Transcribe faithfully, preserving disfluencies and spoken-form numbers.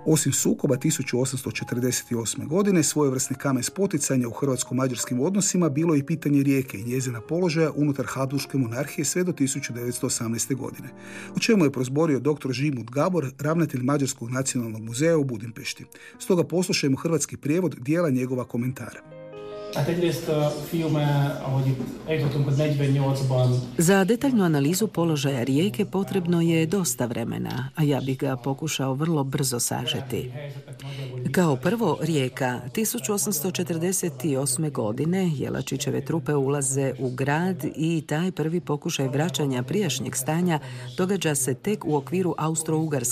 Osim sukoba tisuću osamsto četrdeset osme. godine, svojevrsni kamen spoticanja u hrvatsko-mađarskim odnosima bilo je i pitanje Rijeke i njezina položaja unutar Habsburške monarhije sve do tisuću devetsto osamnaeste. godine, o čemu je prozborio dr. Žimut Gabor, ravnatelj Mađarskog nacionalnog muzeja u Budimpešti. Stoga poslušajmo hrvatski prijevod dijela njegova komentara. Za detaljnu analizu položaja Rijeke potrebno je dosta vremena, a ja bih ga pokušao vrlo brzo sažeti. Kao prvo, Rijeka. tisuću osamsto četrdeset osme. godine Jelačićeve trupe ulaze u grad i taj prvi pokušaj vraćanja prijašnjeg stanja događa se tek u okviru Austro-Ugarske